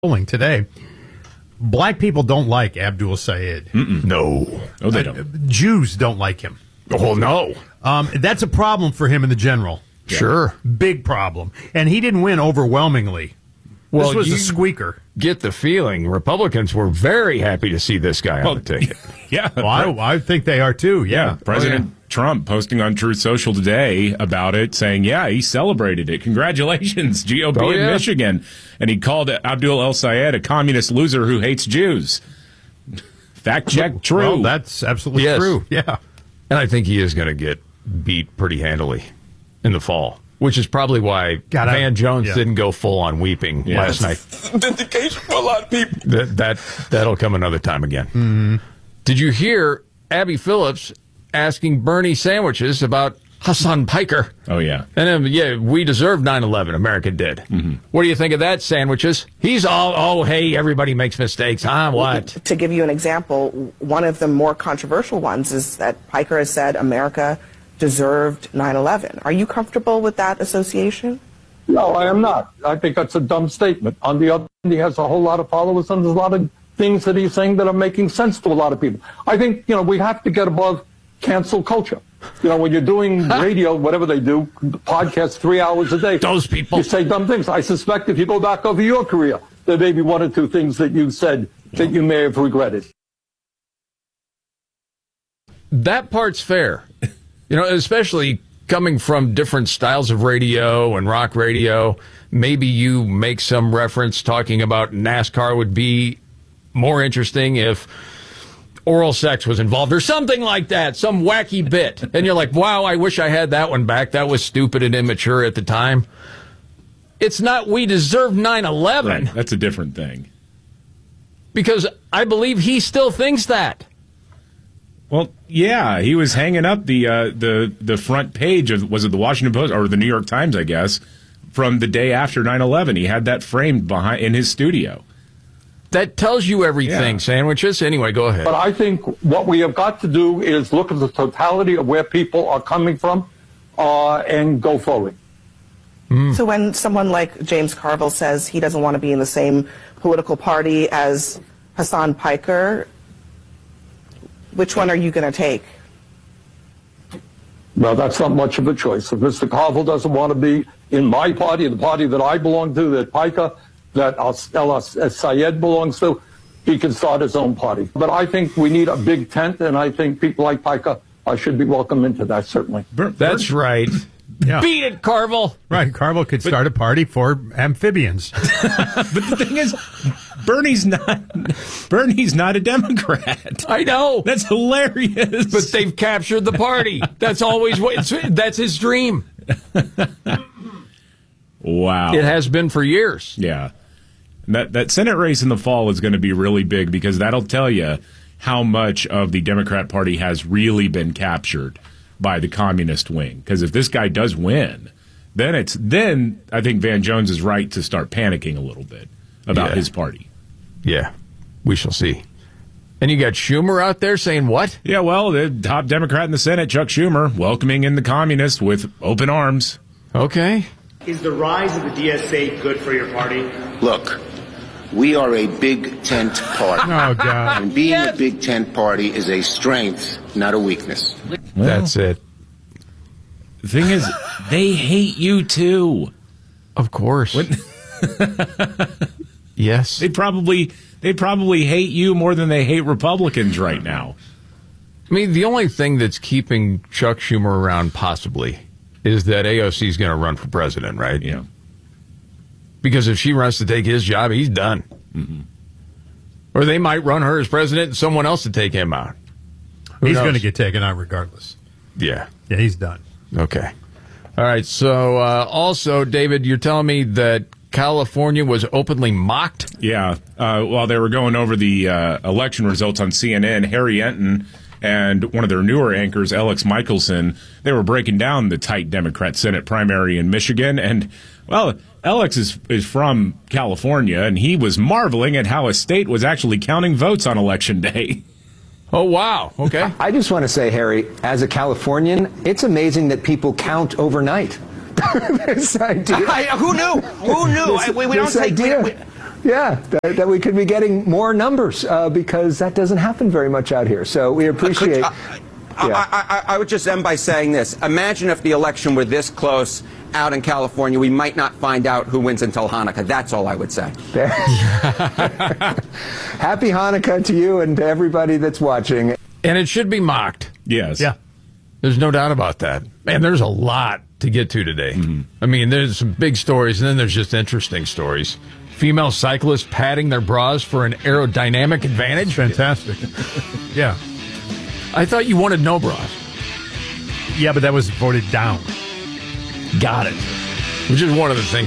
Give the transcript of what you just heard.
polling today. Black people don't like Abdul Sayed. No, they don't. Jews don't like him. Oh, no. That's a problem for him in the general. Sure. Big problem. And he didn't win overwhelmingly. Well, this was you a squeaker. Get the feeling Republicans were very happy to see this guy on the ticket. Yeah. Well, I think they are too. Yeah. President Trump posting on Truth Social today about it, saying, yeah, he celebrated it. Congratulations, GOP in Michigan. And he called Abdul El Sayed a communist loser who hates Jews. Fact check, true. Well, that's absolutely true. Yeah. And I think he is going to get beat pretty handily in the fall, which is probably why Van Jones didn't go full on weeping last night. Vindication for a lot of people. That'll come another time again. Mm-hmm. Did you hear Abby Phillips asking Bernie sandwiches about Hassan Piker? Oh, yeah. And then, we deserved 9/11. America did. Mm-hmm. What do you think of that, sandwiches? He's all, hey, everybody makes mistakes. What? To give you an example, one of the more controversial ones is that Piker has said America deserved 9/11. Are you comfortable with that association? No, I am not. I think that's a dumb statement. On the other hand, he has a whole lot of followers, and there's a lot of things that he's saying that are making sense to a lot of people. I think, we have to get above cancel culture. When you're doing radio, whatever they do, podcasts 3 hours a day. Those people. You say dumb things. I suspect if you go back over your career, there may be one or two things that you said that you may have regretted. That part's fair. Especially coming from different styles of radio and rock radio, maybe you make some reference talking about NASCAR would be more interesting if oral sex was involved or something like that, some wacky bit. And you're like, wow, I wish I had that one back. That was stupid and immature at the time. It's not we deserve 9/11. Right. That's a different thing. Because I believe he still thinks that. Well, yeah, he was hanging up the front page of, was it the Washington Post or the New York Times, I guess, from the day after 9/11. He had that framed in his studio. That tells you everything, sandwiches. Anyway, go ahead. But I think what we have got to do is look at the totality of where people are coming from and go forward. So when someone like James Carville says he doesn't want to be in the same political party as Hassan Piker, which one are you going to take? Well, that's not much of a choice. If Mr. Carville doesn't want to be in my party, the party that I belong to, that Piker, that El Sayed belongs to, he can start his own party. But I think we need a big tent, and I think people like Piker should be welcome into that, certainly. That's right. Yeah. Beat it, Carville. Right, Carville could start a party for amphibians. But the thing is, Bernie's not a Democrat. I know. That's hilarious. But they've captured the party. That's always that's his dream. Wow. It has been for years. Yeah. That Senate race in the fall is going to be really big because that'll tell you how much of the Democrat Party has really been captured by the communist wing. Because if this guy does win, then I think Van Jones is right to start panicking a little bit about his party. Yeah, we shall see. And you got Schumer out there saying what? Yeah, well, the top Democrat in the Senate, Chuck Schumer, welcoming in the communists with open arms. Okay. Is the rise of the DSA good for your party? Look, we are a big tent party. Oh, God. And being a big tent party is a strength, not a weakness. Well, that's it. The thing is, they hate you too. Of course. Yes. They probably hate you more than they hate Republicans right now. I mean, the only thing that's keeping Chuck Schumer around possibly is that AOC is going to run for president, right? Yeah. Because if she runs to take his job, he's done. Mm-hmm. Or they might run her as president and someone else to take him out. He's going to get taken out regardless. Yeah. Yeah, he's done. Okay. All right. So also, David, you're telling me that California was openly mocked? Yeah. While they were going over the election results on CNN, Harry Enton and one of their newer anchors, Alex Michelson, they were breaking down the tight Democrat Senate primary in Michigan. And, well, Alex is from California, and he was marveling at how a state was actually counting votes on Election Day. Oh, wow. Okay. I just want to say, Harry, as a Californian, it's amazing that people count overnight. This idea. Who knew? Who knew? We don't take. Yeah, that we could be getting more numbers because that doesn't happen very much out here. So we appreciate. I would just end by saying this. Imagine if the election were this close out in California. We might not find out who wins until Hanukkah. That's all I would say. Happy Hanukkah to you and to everybody that's watching. And it should be mocked. Yes. Yeah. There's no doubt about that. Man, there's a lot to get to today. I mean, there's some big stories, and then there's just interesting stories. Female cyclists padding their bras for an aerodynamic advantage. Fantastic. Yeah. I thought you wanted no bras. Yeah, but that was voted down. Got it. Which is one of the things